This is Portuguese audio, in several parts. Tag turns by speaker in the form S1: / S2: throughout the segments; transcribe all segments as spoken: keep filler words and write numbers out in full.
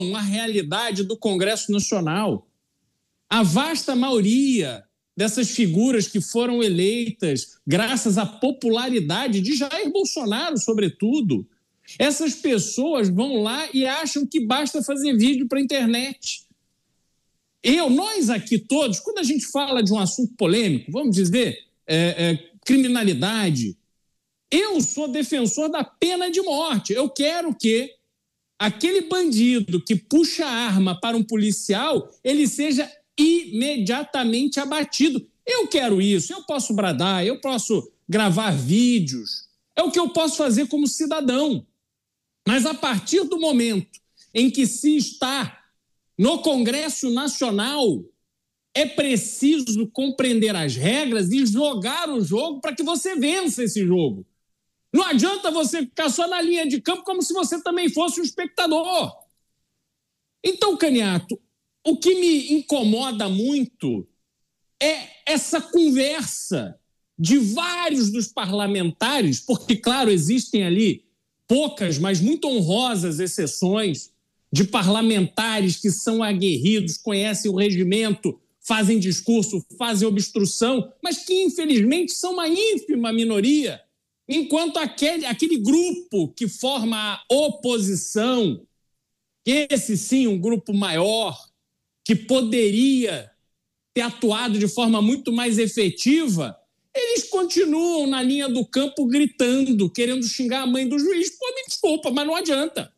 S1: a realidade do Congresso Nacional. A vasta maioria dessas figuras que foram eleitas graças à popularidade de Jair Bolsonaro, sobretudo, essas pessoas vão lá e acham que basta fazer vídeo para a internet. Eu, nós aqui todos, quando a gente fala de um assunto polêmico, vamos dizer, é, é, criminalidade, eu sou defensor da pena de morte. Eu quero que aquele bandido que puxa a arma para um policial, ele seja imediatamente abatido. Eu quero isso, eu posso bradar, eu posso gravar vídeos, é o que eu posso fazer como cidadão. Mas a partir do momento em que se está no Congresso Nacional, é preciso compreender as regras e jogar o jogo para que você vença esse jogo. Não adianta você ficar só na linha de campo como se você também fosse um espectador. Então, Caniato, o que me incomoda muito é essa conversa de vários dos parlamentares, porque, claro, existem ali poucas, mas muito honrosas exceções de parlamentares que são aguerridos, conhecem o regimento, fazem discurso, fazem obstrução, mas que, infelizmente, são uma ínfima minoria, enquanto aquele, aquele grupo que forma a oposição, esse sim, um grupo maior, que poderia ter atuado de forma muito mais efetiva, eles continuam na linha do campo gritando, querendo xingar a mãe do juiz. Pô, me desculpa, mas não adianta.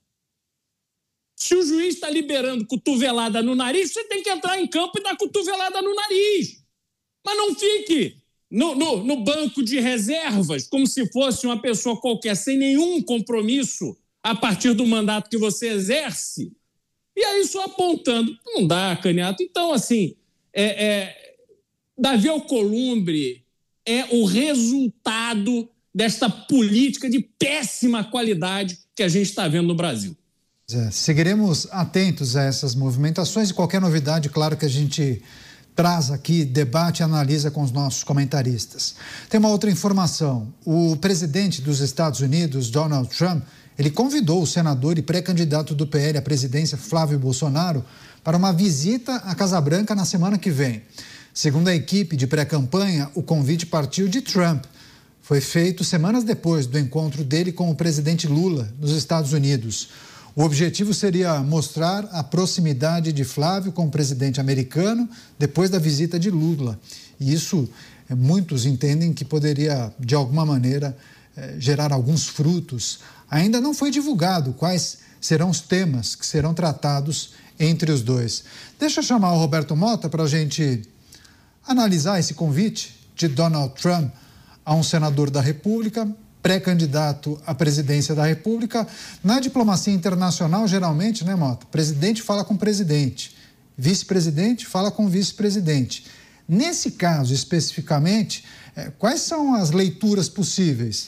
S1: Se o juiz está liberando cotovelada no nariz, você tem que entrar em campo e dar cotovelada no nariz. Mas não fique no, no, no banco de reservas, como se fosse uma pessoa qualquer, sem nenhum compromisso a partir do mandato que você exerce. E aí só apontando. Não dá, Caniato. Então, assim, é, é, Davi Alcolumbre é o resultado desta política de péssima qualidade que a gente está vendo no Brasil.
S2: É, seguiremos atentos a essas movimentações e qualquer novidade, claro que a gente traz aqui, debate e analisa com os nossos comentaristas. Tem uma outra informação. O presidente dos Estados Unidos, Donald Trump, ele convidou o senador e pré-candidato do P L à presidência, Flávio Bolsonaro, para uma visita à Casa Branca na semana que vem. Segundo a equipe de pré-campanha, o convite partiu de Trump. Foi feito semanas depois do encontro dele com o presidente Lula nos Estados Unidos. O objetivo seria mostrar a proximidade de Flávio com o presidente americano depois da visita de Lula. E isso, muitos entendem que poderia, de alguma maneira, gerar alguns frutos. Ainda não foi divulgado quais serão os temas que serão tratados entre os dois. Deixa eu chamar o Roberto Mota para a gente analisar esse convite de Donald Trump a um senador da República, pré-candidato à presidência da República. Na diplomacia internacional, geralmente, né, Mota? Presidente fala com presidente, vice-presidente fala com vice-presidente. Nesse caso, especificamente, quais são as leituras possíveis?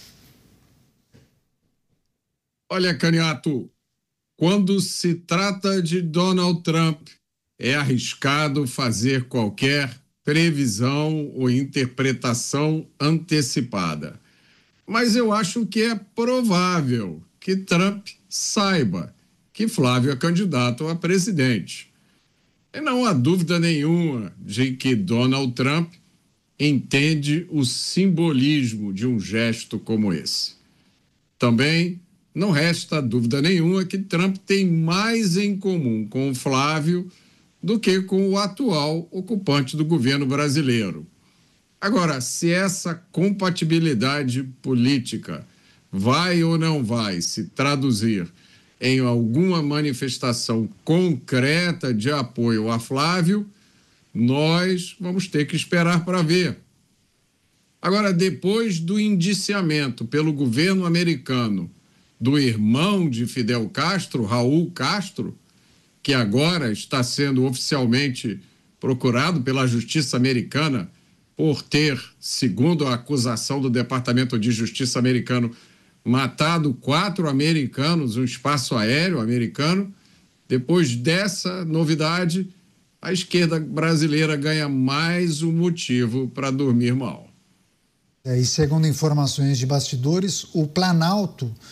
S3: Olha, Caniato, quando se trata de Donald Trump, é arriscado fazer qualquer previsão ou interpretação antecipada. Mas eu acho que é provável que Trump saiba que Flávio é candidato a presidente. E não há dúvida nenhuma de que Donald Trump entende o simbolismo de um gesto como esse. Também não resta dúvida nenhuma que Trump tem mais em comum com o Flávio do que com o atual ocupante do governo brasileiro. Agora, se essa compatibilidade política vai ou não vai se traduzir em alguma manifestação concreta de apoio a Flávio, nós vamos ter que esperar para ver. Agora, depois do indiciamento pelo governo americano do irmão de Fidel Castro, Raul Castro, que agora está sendo oficialmente procurado pela justiça americana por ter, segundo a acusação do Departamento de Justiça americano, matado quatro americanos, um espaço aéreo americano. Depois dessa novidade, a esquerda brasileira ganha mais um motivo para dormir mal.
S2: É, e segundo informações de bastidores, o Planalto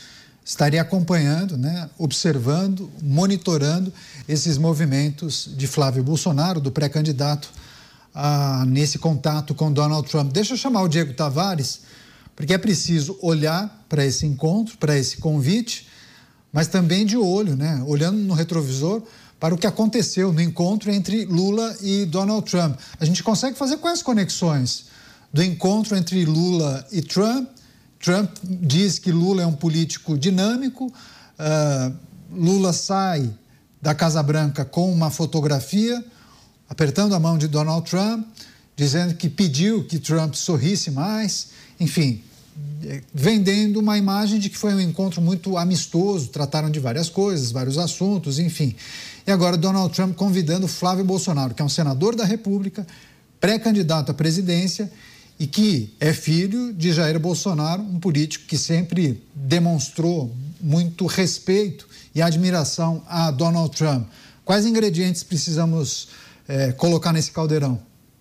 S2: estaria acompanhando, né, observando, monitorando esses movimentos de Flávio Bolsonaro, do pré-candidato, ah, nesse contato com Donald Trump. Deixa eu chamar o Diego Tavares, porque é preciso olhar para esse encontro, para esse convite, mas também de olho, né, olhando no retrovisor para o que aconteceu no encontro entre Lula e Donald Trump. A gente consegue fazer quais conexões do encontro entre Lula e Trump? Trump diz que Lula é um político dinâmico, uh, Lula sai da Casa Branca com uma fotografia, apertando a mão de Donald Trump, dizendo que pediu que Trump sorrisse mais, enfim, vendendo uma imagem de que foi um encontro muito amistoso, trataram de várias coisas, vários assuntos, enfim. E agora Donald Trump convidando Flávio Bolsonaro, que é um senador da República, pré-candidato à presidência, e que é filho de Jair Bolsonaro, um político que sempre demonstrou muito respeito e admiração a Donald Trump. Quais ingredientes precisamos é, colocar nesse caldeirão?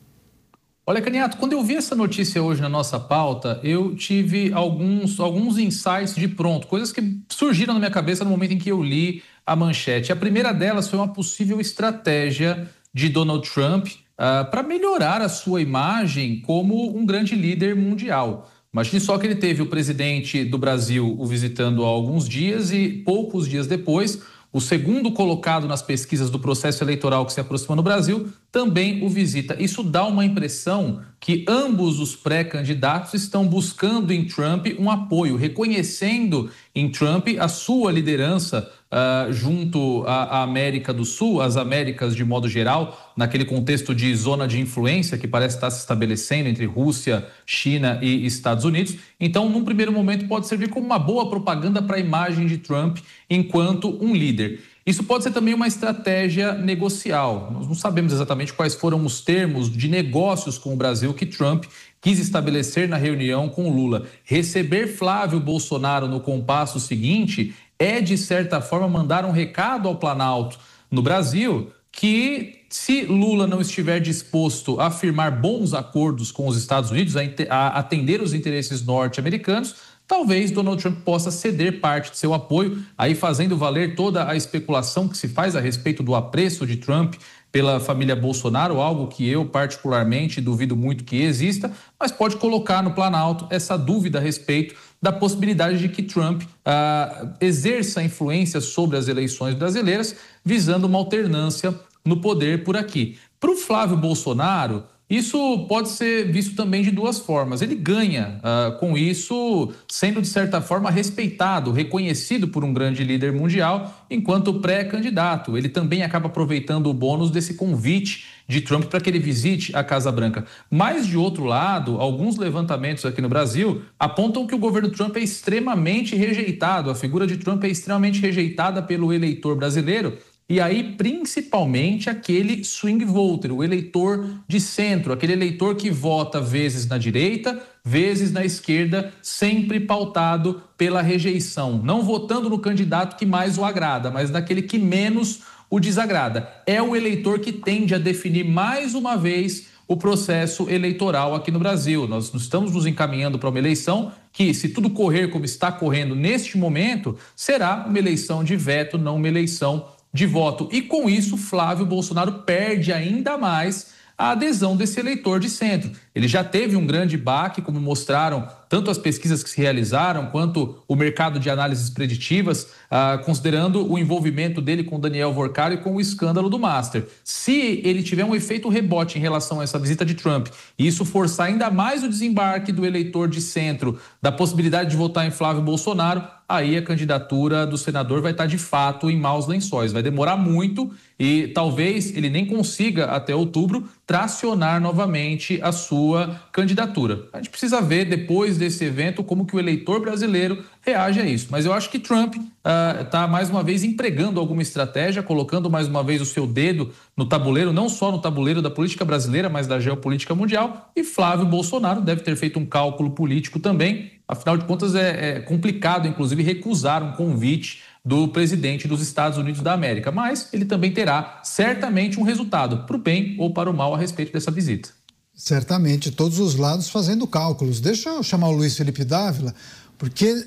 S4: Olha, Caniato, quando eu vi essa notícia hoje na nossa pauta, eu tive alguns, alguns insights de pronto, coisas que surgiram na minha cabeça no momento em que eu li a manchete. A primeira delas foi uma possível estratégia de Donald Trump Uh, para melhorar a sua imagem como um grande líder mundial. Imagine só que ele teve o presidente do Brasil o visitando há alguns dias e poucos dias depois, o segundo colocado nas pesquisas do processo eleitoral que se aproxima no Brasil também o visita. Isso dá uma impressão que ambos os pré-candidatos estão buscando em Trump um apoio, reconhecendo em Trump a sua liderança uh, junto à, à América do Sul, às Américas de modo geral, naquele contexto de zona de influência que parece estar se estabelecendo entre Rússia, China e Estados Unidos. Então, num primeiro momento, pode servir como uma boa propaganda para a imagem de Trump enquanto um líder. Isso pode ser também uma estratégia negocial. Nós não sabemos exatamente quais foram os termos de negócios com o Brasil que Trump quis estabelecer na reunião com Lula. Receber Flávio Bolsonaro no compasso seguinte é, de certa forma, mandar um recado ao Planalto no Brasil que, se Lula não estiver disposto a firmar bons acordos com os Estados Unidos, a atender os interesses norte-americanos, talvez Donald Trump possa ceder parte de seu apoio, aí fazendo valer toda a especulação que se faz a respeito do apreço de Trump pela família Bolsonaro, algo que eu particularmente duvido muito que exista, mas pode colocar no Planalto essa dúvida a respeito da possibilidade de que Trump ah, exerça influência sobre as eleições brasileiras, visando uma alternância no poder por aqui. Para o Flávio Bolsonaro, isso pode ser visto também de duas formas. Ele ganha uh, com isso, sendo de certa forma respeitado, reconhecido por um grande líder mundial, enquanto pré-candidato. Ele também acaba aproveitando o bônus desse convite de Trump para que ele visite a Casa Branca. Mas, de outro lado, alguns levantamentos aqui no Brasil apontam que o governo Trump é extremamente rejeitado, a figura de Trump é extremamente rejeitada pelo eleitor brasileiro. E aí, principalmente, aquele swing voter, o eleitor de centro, aquele eleitor que vota vezes na direita, vezes na esquerda, sempre pautado pela rejeição, não votando no candidato que mais o agrada, mas naquele que menos o desagrada. É o eleitor que tende a definir mais uma vez o processo eleitoral aqui no Brasil. Nós estamos nos encaminhando para uma eleição que, se tudo correr como está correndo neste momento, será uma eleição de veto, não uma eleição de voto. E com isso, Flávio Bolsonaro perde ainda mais a adesão desse eleitor de centro. Ele já teve um grande baque, como mostraram tanto as pesquisas que se realizaram, quanto o mercado de análises preditivas, ah, considerando o envolvimento dele com Daniel Vorcari e com o escândalo do Master. Se ele tiver um efeito rebote em relação a essa visita de Trump, e isso forçar ainda mais o desembarque do eleitor de centro, da possibilidade de votar em Flávio Bolsonaro, aí a candidatura do senador vai estar de fato em maus lençóis. Vai demorar muito e talvez ele nem consiga até outubro tracionar novamente a sua candidatura. A gente precisa ver depois desse evento como que o eleitor brasileiro reage a isso. Mas eu acho que Trump está uh, mais uma vez empregando alguma estratégia, colocando mais uma vez o seu dedo no tabuleiro, não só no tabuleiro da política brasileira, mas da geopolítica mundial. E Flávio Bolsonaro deve ter feito um cálculo político também. Afinal de contas, é, é complicado, inclusive, recusar um convite do presidente dos Estados Unidos da América. Mas ele também terá certamente um resultado, para o bem ou para o mal, a respeito dessa visita.
S2: Certamente, todos os lados fazendo cálculos. Deixa eu chamar o Luiz Felipe Dávila, porque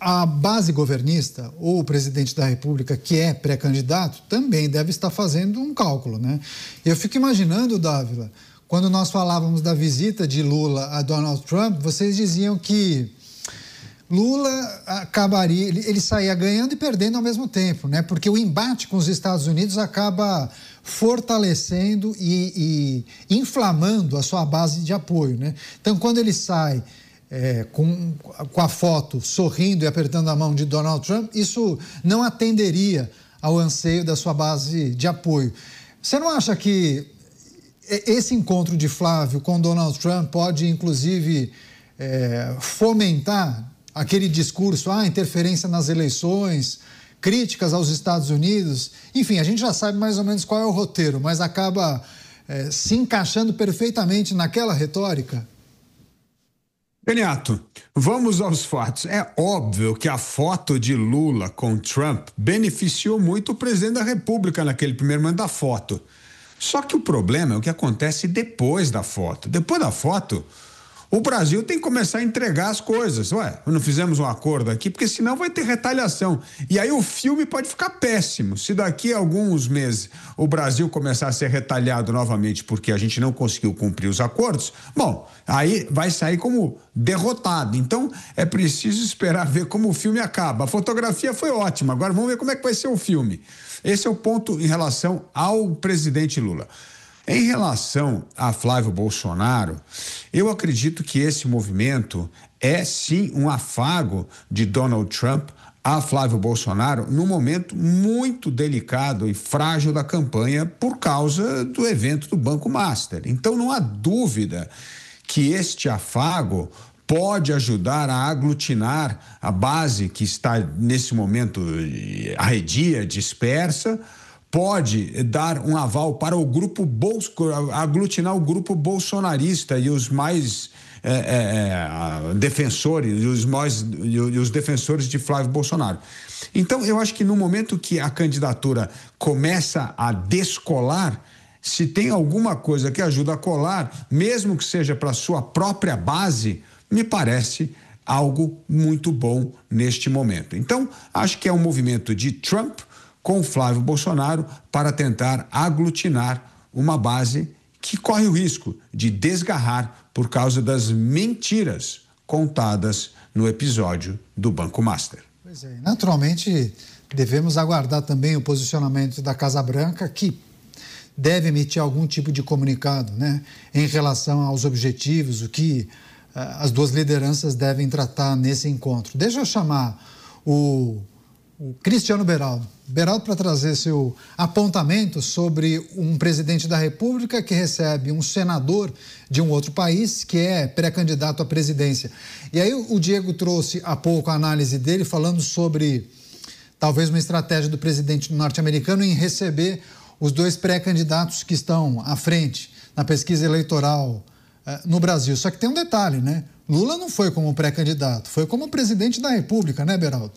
S2: a base governista, ou o presidente da República, que é pré-candidato, também deve estar fazendo um cálculo, né? Eu fico imaginando, Dávila, quando nós falávamos da visita de Lula a Donald Trump, vocês diziam que Lula acabaria, ele, ele saía ganhando e perdendo ao mesmo tempo, né? Porque o embate com os Estados Unidos acaba fortalecendo e, e inflamando a sua base de apoio, né? Então, quando ele sai é, com, com a foto sorrindo e apertando a mão de Donald Trump, isso não atenderia ao anseio da sua base de apoio. Você não acha que esse encontro de Flávio com Donald Trump pode, inclusive, é, fomentar aquele discurso, ah, interferência nas eleições, críticas aos Estados Unidos? Enfim, a gente já sabe mais ou menos qual é o roteiro, mas acaba é, se encaixando perfeitamente naquela retórica?
S3: Caniato, vamos aos fatos. É óbvio que a foto de Lula com Trump beneficiou muito o presidente da República naquele primeiro momento da foto. Só que o problema é o que acontece depois da foto. Depois da foto, o Brasil tem que começar a entregar as coisas. Ué, não fizemos um acordo aqui, porque senão vai ter retaliação. E aí o filme pode ficar péssimo. Se daqui a alguns meses o Brasil começar a ser retaliado novamente porque a gente não conseguiu cumprir os acordos, bom, aí vai sair como derrotado. Então é preciso esperar ver como o filme acaba. A fotografia foi ótima, agora vamos ver como é que vai ser o filme. Esse é o ponto em relação ao presidente Lula. Em relação a Flávio Bolsonaro, eu acredito que esse movimento é sim um afago de Donald Trump a Flávio Bolsonaro num momento muito delicado e frágil da campanha por causa do evento do Banco Master. Então não há dúvida que este afago pode ajudar a aglutinar a base que está nesse momento arredia, dispersa, pode dar um aval para o grupo, Bolso, aglutinar o grupo bolsonarista e os mais é, é, defensores, e os, mais, e os defensores de Flávio Bolsonaro. Então, eu acho que no momento que a candidatura começa a descolar, se tem alguma coisa que ajuda a colar, mesmo que seja para a sua própria base, me parece algo muito bom neste momento. Então, acho que é um movimento de Trump com Flávio Bolsonaro para tentar aglutinar uma base que corre o risco de desgarrar por causa das mentiras contadas no episódio do Banco Master.
S2: Pois é, naturalmente devemos aguardar também o posicionamento da Casa Branca, que deve emitir algum tipo de comunicado, né, em relação aos objetivos, o que uh, as duas lideranças devem tratar nesse encontro. Deixa eu chamar o O Cristiano Beraldo. Beraldo, para trazer seu apontamento sobre um presidente da República que recebe um senador de um outro país que é pré-candidato à presidência. E aí o Diego trouxe há pouco a análise dele falando sobre talvez uma estratégia do presidente norte-americano em receber os dois pré-candidatos que estão à frente na pesquisa eleitoral uh, no Brasil. Só que tem um detalhe, né? Lula não foi como pré-candidato, foi como presidente da República, né, Beraldo?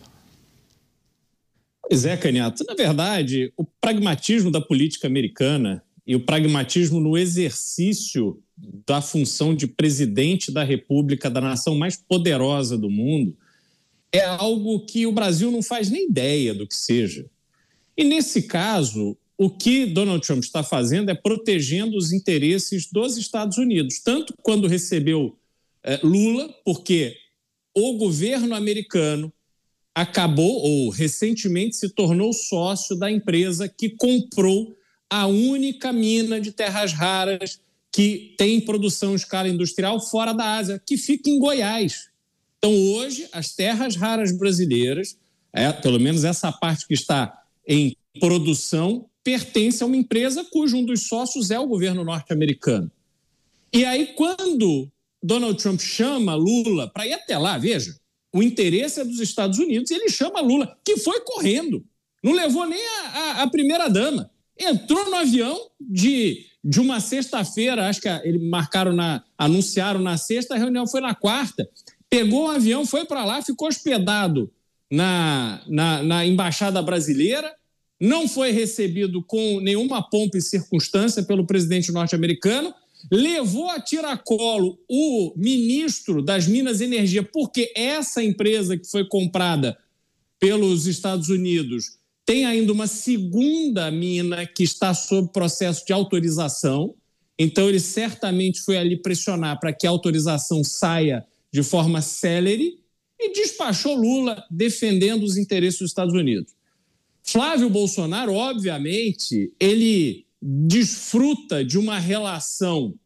S1: Pois é, Caniato. Na verdade, o pragmatismo da política americana e o pragmatismo no exercício da função de presidente da República, da nação mais poderosa do mundo, é algo que o Brasil não faz nem ideia do que seja. E, nesse caso, o que Donald Trump está fazendo é protegendo os interesses dos Estados Unidos, tanto quando recebeu eh, Lula, porque o governo americano acabou, ou recentemente se tornou sócio da empresa que comprou a única mina de terras raras que tem produção em escala industrial fora da Ásia, que fica em Goiás. Então, hoje, as terras raras brasileiras, é, pelo menos essa parte que está em produção, pertence a uma empresa cujo um dos sócios é o governo norte-americano. E aí, quando Donald Trump chama Lula para ir até lá, veja, o interesse é dos Estados Unidos e ele chama Lula, que foi correndo, não levou nem a, a, a primeira-dama. Entrou no avião de, de uma sexta-feira, acho que eles marcaram na, anunciaram na sexta, a reunião foi na quarta, pegou o avião, foi para lá, ficou hospedado na, na, na Embaixada Brasileira, não foi recebido com nenhuma pompa e circunstância pelo presidente norte-americano, levou a tiracolo o ministro das Minas e Energia, porque essa empresa que foi comprada pelos Estados Unidos tem ainda uma segunda mina que está sob processo de autorização. Então, ele certamente foi ali pressionar para que a autorização saia de forma célere e despachou Lula defendendo os interesses dos Estados Unidos. Flávio Bolsonaro, obviamente, ele desfruta de uma relação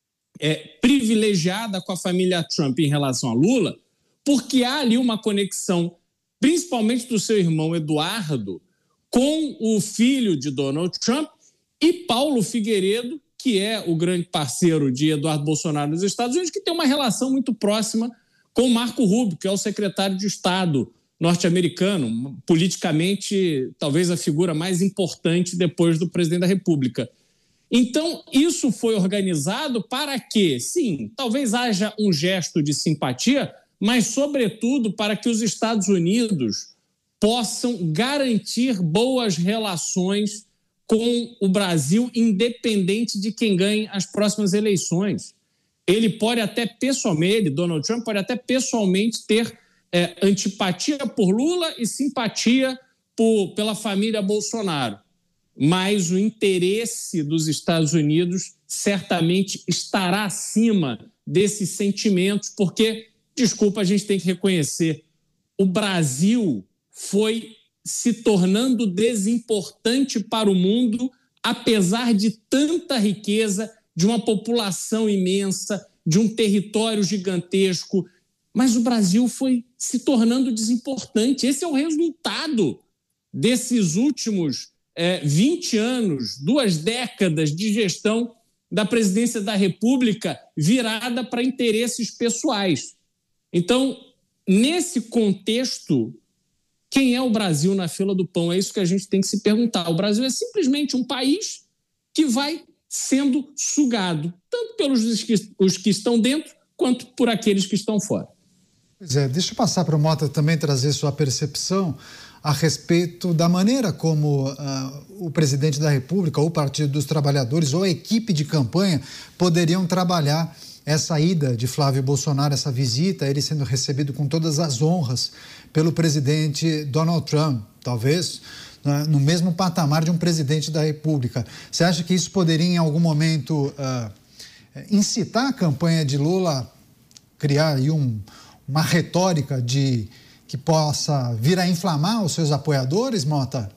S1: é, privilegiada com a família Trump em relação a Lula, porque há ali uma conexão, principalmente do seu irmão Eduardo, com o filho de Donald Trump e Paulo Figueiredo, que é o grande parceiro de Eduardo Bolsonaro nos Estados Unidos, que tem uma relação muito próxima com Marco Rubio, que é o secretário de Estado norte-americano, politicamente talvez a figura mais importante depois do presidente da República. Então, isso foi organizado para que, sim, talvez haja um gesto de simpatia, mas, sobretudo, para que os Estados Unidos possam garantir boas relações com o Brasil, independente de quem ganhe as próximas eleições. Ele pode até pessoalmente, Donald Trump pode até pessoalmente ter é, antipatia por Lula e simpatia por, pela família Bolsonaro. Mas o interesse dos Estados Unidos certamente estará acima desses sentimentos, porque, desculpa, a gente tem que reconhecer, o Brasil foi se tornando desimportante para o mundo, apesar de tanta riqueza, de uma população imensa, de um território gigantesco. Mas o Brasil foi se tornando desimportante. Esse é o resultado desses últimos é, vinte anos, duas décadas de gestão da presidência da República virada para interesses pessoais. Então, nesse contexto, quem é o Brasil na fila do pão? É isso que a gente tem que se perguntar. O Brasil é simplesmente um país que vai sendo sugado, tanto pelos os que estão dentro, quanto por aqueles que estão fora.
S2: Pois é, deixa eu passar para o Mota também trazer sua percepção a respeito da maneira como uh, o presidente da República, ou o Partido dos Trabalhadores, ou a equipe de campanha poderiam trabalhar essa ida de Flávio Bolsonaro, essa visita, ele sendo recebido com todas as honras pelo presidente Donald Trump, talvez uh, no mesmo patamar de um presidente da República. Você acha que isso poderia, em algum momento, uh, incitar a campanha de Lula a criar aí um, uma retórica de que possa vir a inflamar os seus apoiadores, Mota?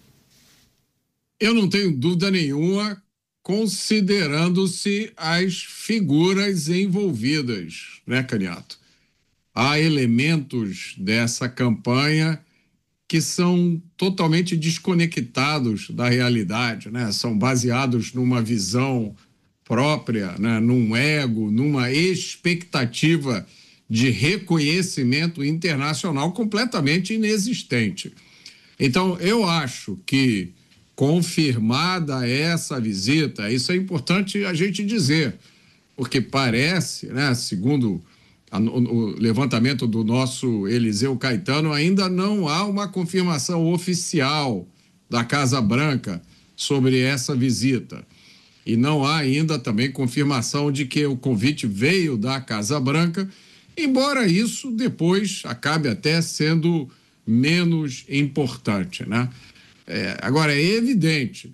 S3: Eu não tenho dúvida nenhuma, considerando-se as figuras envolvidas, né, Caniato? Há elementos dessa campanha que são totalmente desconectados da realidade, né? São baseados numa visão própria, né? Num ego, numa expectativa de reconhecimento internacional completamente inexistente. Então, eu acho que, confirmada essa visita, isso é importante a gente dizer, porque parece, né, segundo a, o levantamento do nosso Eliseu Caetano, ainda não há uma confirmação oficial da Casa Branca sobre essa visita. E não há ainda também confirmação de que o convite veio da Casa Branca, embora isso depois acabe até sendo menos importante, né? É, agora, é evidente,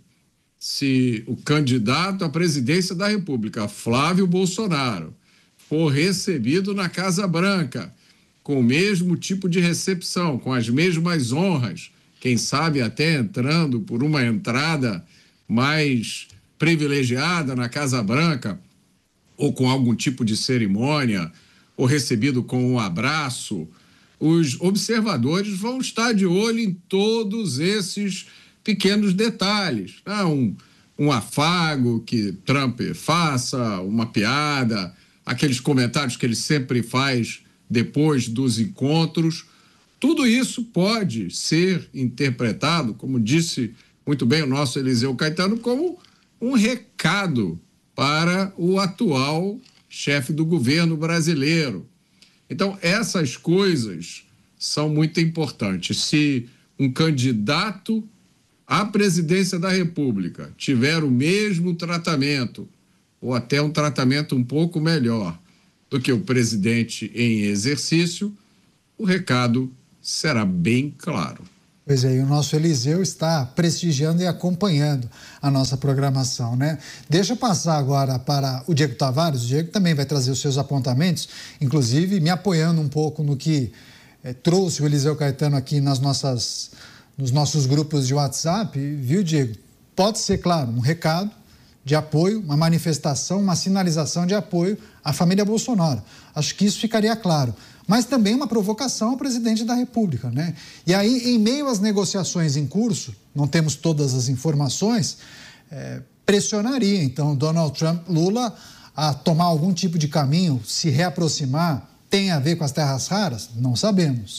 S3: se o candidato à presidência da República, Flávio Bolsonaro, for recebido na Casa Branca com o mesmo tipo de recepção, com as mesmas honras, quem sabe até entrando por uma entrada mais privilegiada na Casa Branca, ou com algum tipo de cerimônia, ou recebido com um abraço, os observadores vão estar de olho em todos esses pequenos detalhes. Né? Um, um afago que Trump faça, uma piada, aqueles comentários que ele sempre faz depois dos encontros. Tudo isso pode ser interpretado, como disse muito bem o nosso Eliseu Caetano, como um recado para o atual chefe do governo brasileiro. Então, essas coisas são muito importantes. Se um candidato à presidência da República tiver o mesmo tratamento ou até um tratamento um pouco melhor do que o presidente em exercício, o recado será bem claro.
S2: Pois é, e o nosso Eliseu está prestigiando e acompanhando a nossa programação, né? Deixa eu passar agora para o Diego Tavares. O Diego também vai trazer os seus apontamentos, inclusive me apoiando um pouco no que é, trouxe o Eliseu Caetano aqui nas nossas, nos nossos grupos de WhatsApp, viu, Diego? Pode ser, claro, um recado de apoio, uma manifestação, uma sinalização de apoio à família Bolsonaro. Acho que isso ficaria claro. Mas também uma provocação ao presidente da República, né? E aí, em meio às negociações em curso, não temos todas as informações, é, pressionaria, então, Donald Trump, Lula, a tomar algum tipo de caminho, se reaproximar, tem a ver com as terras raras? Não sabemos.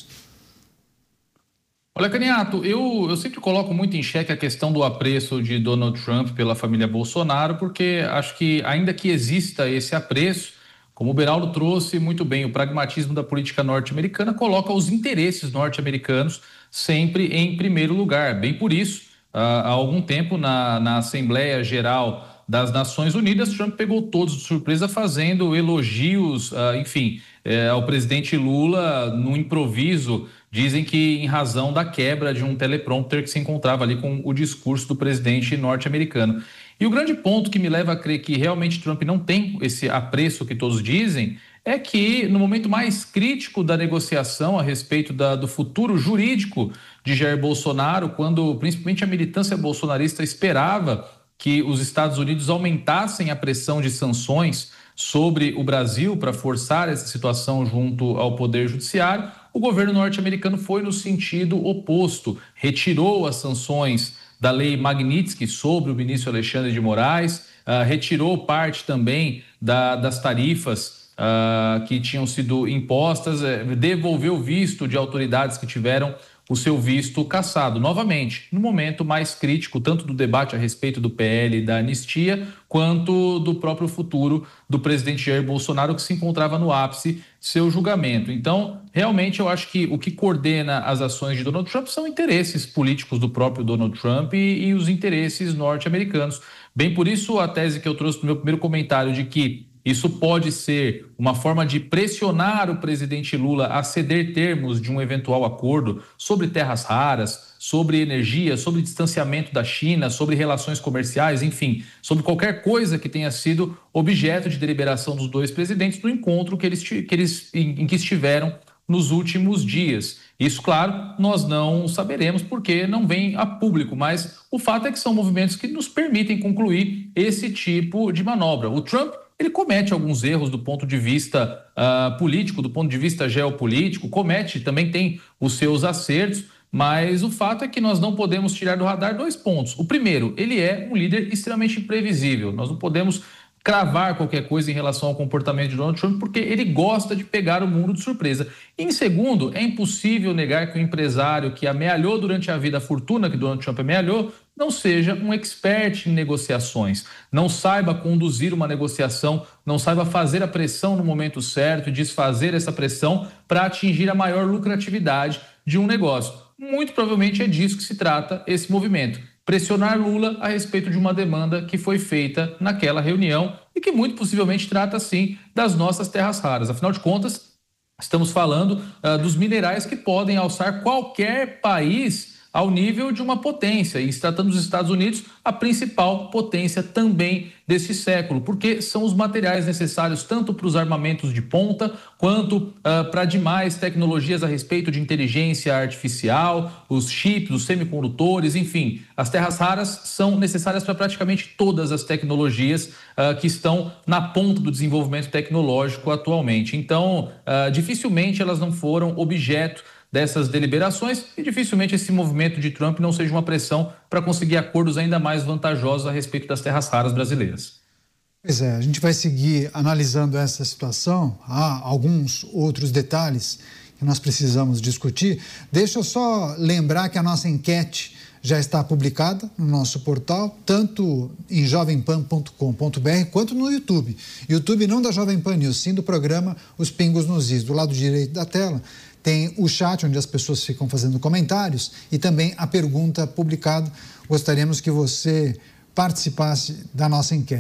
S4: Olha, Caniato, eu, eu sempre coloco muito em xeque a questão do apreço de Donald Trump pela família Bolsonaro, porque acho que, ainda que exista esse apreço, como o Beraldo trouxe muito bem, o pragmatismo da política norte-americana coloca os interesses norte-americanos sempre em primeiro lugar. Bem por isso, há algum tempo, na, na Assembleia Geral das Nações Unidas, Trump pegou todos de surpresa fazendo elogios, enfim, ao presidente Lula no improviso. Dizem que em razão da quebra de um teleprompter que se encontrava ali com o discurso do presidente norte-americano. E o grande ponto que me leva a crer que realmente Trump não tem esse apreço que todos dizem é que no momento mais crítico da negociação a respeito da, do futuro jurídico de Jair Bolsonaro, quando principalmente a militância bolsonarista esperava que os Estados Unidos aumentassem a pressão de sanções sobre o Brasil para forçar essa situação junto ao Poder Judiciário, o governo norte-americano foi no sentido oposto, retirou as sanções da lei Magnitsky sobre o ministro Alexandre de Moraes, uh, retirou parte também da, das tarifas uh, que tinham sido impostas, uh, devolveu visto de autoridades que tiveram o seu visto cassado. Novamente, no momento mais crítico, tanto do debate a respeito do P L e da anistia, quanto do próprio futuro do presidente Jair Bolsonaro, que se encontrava no ápice de seu julgamento. Então, realmente, eu acho que o que coordena as ações de Donald Trump são interesses políticos do próprio Donald Trump e, e os interesses norte-americanos. Bem por isso, a tese que eu trouxe no meu primeiro comentário de que isso pode ser uma forma de pressionar o presidente Lula a ceder termos de um eventual acordo sobre terras raras, sobre energia, sobre distanciamento da China, sobre relações comerciais, enfim, sobre qualquer coisa que tenha sido objeto de deliberação dos dois presidentes no encontro que eles, que eles, em, em que estiveram nos últimos dias. Isso, claro, nós não saberemos porque não vem a público, mas o fato é que são movimentos que nos permitem concluir esse tipo de manobra. O Trump, ele comete alguns erros do ponto de vista uh, político, do ponto de vista geopolítico, comete, também tem os seus acertos, mas o fato é que nós não podemos tirar do radar dois pontos. O primeiro, ele é um líder extremamente imprevisível. Nós não podemos cravar qualquer coisa em relação ao comportamento de Donald Trump, porque ele gosta de pegar o mundo de surpresa. E, em segundo, é impossível negar que o empresário que amealhou durante a vida a fortuna que Donald Trump amealhou não seja um expert em negociações, não saiba conduzir uma negociação, não saiba fazer a pressão no momento certo e desfazer essa pressão para atingir a maior lucratividade de um negócio. Muito provavelmente é disso que se trata esse movimento. Pressionar Lula a respeito de uma demanda que foi feita naquela reunião e que muito possivelmente trata, sim, das nossas terras raras. Afinal de contas, estamos falando uh, dos minerais que podem alçar qualquer país ao nível de uma potência, e se tratando dos Estados Unidos, a principal potência também desse século, porque são os materiais necessários tanto para os armamentos de ponta, quanto uh, para demais tecnologias a respeito de inteligência artificial, os chips, os semicondutores, enfim, as terras raras são necessárias para praticamente todas as tecnologias uh, que estão na ponta do desenvolvimento tecnológico atualmente. Então, uh, dificilmente elas não foram objeto dessas deliberações e dificilmente esse movimento de Trump não seja uma pressão para conseguir acordos ainda mais vantajosos a respeito das terras raras brasileiras.
S2: Pois é, a gente vai seguir analisando essa situação. Há alguns outros detalhes que nós precisamos discutir. Deixa eu só lembrar que a nossa enquete já está publicada no nosso portal, tanto em jovem pan ponto com ponto br quanto no YouTube. YouTube não da Jovem Pan News, sim do programa Os Pingos nos Is. Do lado direito da tela tem o chat, onde as pessoas ficam fazendo comentários, e também a pergunta publicada. Gostaríamos que você participasse da nossa enquete.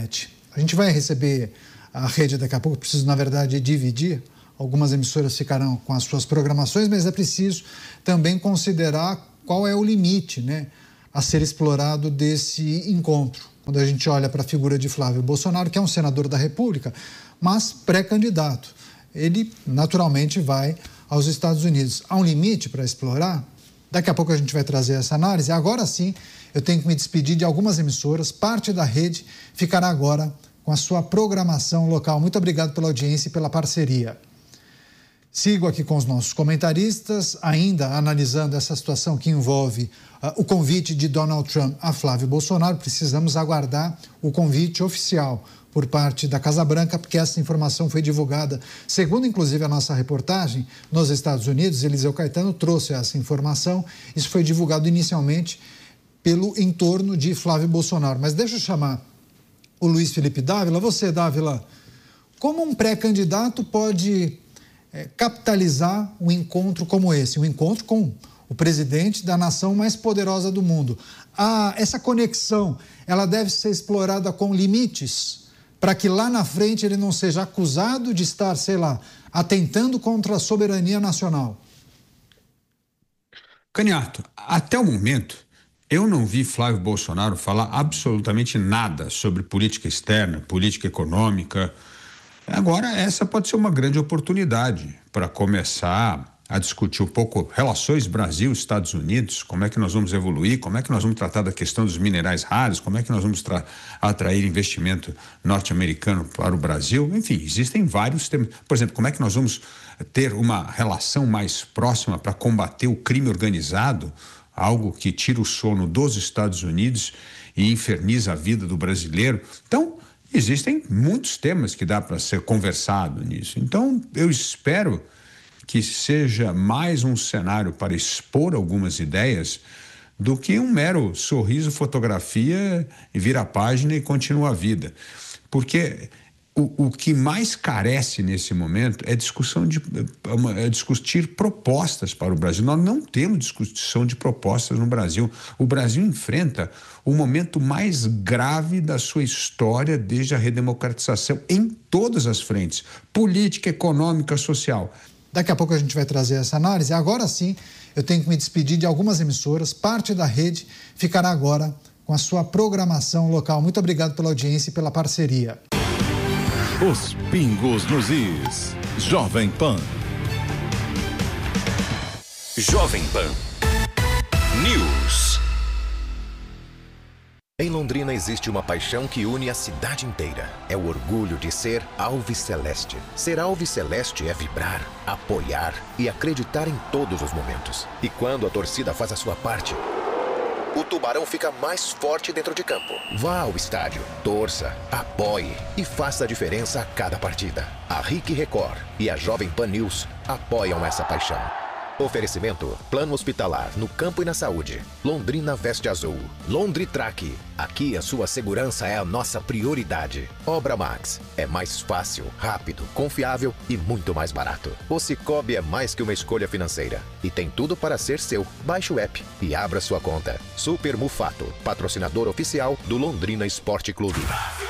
S2: A gente vai receber a rede daqui a pouco, preciso, na verdade, dividir. Algumas emissoras ficarão com as suas programações, mas é preciso também considerar qual é o limite, né, a ser explorado desse encontro. Quando a gente olha para a figura de Flávio Bolsonaro, que é um senador da República, mas pré-candidato, ele naturalmente vai aos Estados Unidos. Há um limite para explorar? Daqui a pouco a gente vai trazer essa análise. Agora sim, eu tenho que me despedir de algumas emissoras. Parte da rede ficará agora com a sua programação local. Muito obrigado pela audiência e pela parceria. Sigo aqui com os nossos comentaristas, ainda analisando essa situação que envolve uh, o convite de Donald Trump a Flávio Bolsonaro. Precisamos aguardar o convite oficial por parte da Casa Branca, porque essa informação foi divulgada, segundo inclusive a nossa reportagem, nos Estados Unidos. Eliseu Caetano trouxe essa informação. Isso foi divulgado inicialmente pelo entorno de Flávio Bolsonaro. Mas deixa eu chamar o Luiz Felipe Dávila. Você, Dávila, como um pré-candidato pode é, capitalizar um encontro como esse, um encontro com o presidente da nação mais poderosa do mundo? Ah, essa conexão, ela deve ser explorada com limites, para que lá na frente ele não seja acusado de estar, sei lá, atentando contra a soberania nacional.
S5: Caniato, até o momento, eu não vi Flávio Bolsonaro falar absolutamente nada sobre política externa, política econômica. Agora, essa pode ser uma grande oportunidade para começar a discutir um pouco relações Brasil-Estados Unidos, como é que nós vamos evoluir, como é que nós vamos tratar da questão dos minerais raros, como é que nós vamos atrair investimento norte-americano para o Brasil. Enfim, existem vários temas. Por exemplo, como é que nós vamos ter uma relação mais próxima para combater o crime organizado, algo que tira o sono dos Estados Unidos e inferniza a vida do brasileiro. Então, existem muitos temas que dá para ser conversado nisso. Então, eu espero que seja mais um cenário para expor algumas ideias do que um mero sorriso, fotografia, e vira a página e continua a vida. Porque o, o que mais carece nesse momento é discussão de, é discutir propostas para o Brasil. Nós não temos discussão de propostas no Brasil. O Brasil enfrenta o momento mais grave da sua história desde a redemocratização em todas as frentes, política, econômica, social.
S2: Daqui a pouco a gente vai trazer essa análise. Agora sim, eu tenho que me despedir de algumas emissoras. Parte da rede ficará agora com a sua programação local. Muito obrigado pela audiência e pela parceria.
S6: Os pingos nos is. Jovem Pan.
S7: Jovem Pan News.
S8: Em Londrina existe uma paixão que une a cidade inteira. É o orgulho de ser alviceleste. Ser alviceleste é vibrar, apoiar e acreditar em todos os momentos. E quando a torcida faz a sua parte, o Tubarão fica mais forte dentro de campo. Vá ao estádio, torça, apoie e faça a diferença a cada partida. A R I C Record e a Jovem Pan News apoiam essa paixão. Oferecimento: Plano Hospitalar no Campo e na Saúde. Londrina Veste Azul. Londritrack. Aqui a sua segurança é a nossa prioridade. Obra Max. É mais fácil, rápido, confiável e muito mais barato. O Cicobi é mais que uma escolha financeira e tem tudo para ser seu. Baixe o app e abra sua conta. Super Mufato, patrocinador oficial do Londrina Esporte Clube.